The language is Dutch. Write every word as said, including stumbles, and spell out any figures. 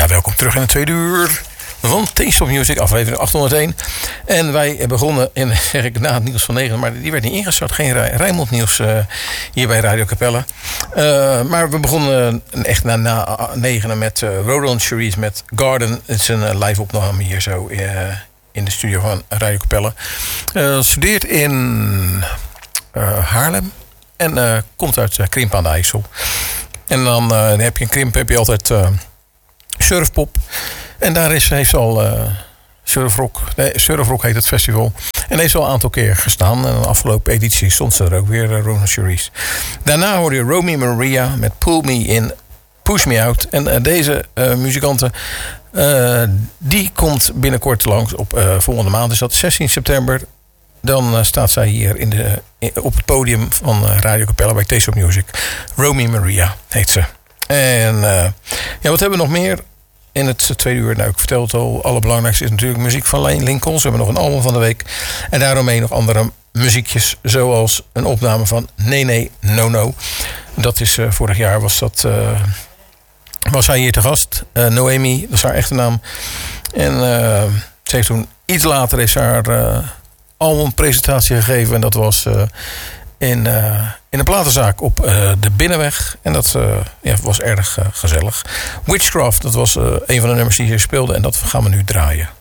welkom terug in het tweede uur van Taste of Music, aflevering achthonderdéén. En wij begonnen, in, zeg ik, na het nieuws van negen, maar die werd niet ingestart. Geen Rijnmond nieuws uh, hier bij Radio Capella. Uh, maar we begonnen echt na, na negenen met uh, Roland Cherise met Garden. Het is een uh, live opname hier zo uh, in de studio van Radio Capella. Uh, studeert in uh, Haarlem en uh, komt uit uh, Krimp aan de IJssel. En dan, uh, dan heb je in Krimp heb je altijd uh, surfpop. En daar is, heeft ze al uh, surfrock, nee, surfrock heet het festival. En heeft ze al een aantal keer gestaan. En de afgelopen editie stond ze er ook weer, uh, Ronan Cherise. Daarna hoorde je Romy Maria met Pull Me In, Push Me Out. En uh, deze uh, muzikante, uh, die komt binnenkort langs op uh, volgende maand. Dus dat is zestien september. Dan uh, staat zij hier in de, in, op het podium van uh, Radio Capella bij Taste of Music. Romy Maria heet ze. En uh, ja, wat hebben we nog meer in het tweede uur? Nou, ik vertel het al. Het allerbelangrijkste is natuurlijk muziek van Lane Lincoln. Ze hebben nog een album van de week. En daaromheen nog andere muziekjes. Zoals een opname van Nene Nono. Dat is uh, vorig jaar was dat uh, was hij hier te gast. Uh, Noemi, dat is haar echte naam. En uh, ze heeft toen iets later is haar uh, albumpresentatie gegeven. En dat was uh, in, uh, in een platenzaak op uh, de Binnenweg. En dat uh, ja, was erg uh, gezellig. Witchcraft, dat was uh, een van de nummers die hier speelde. En dat gaan we nu draaien.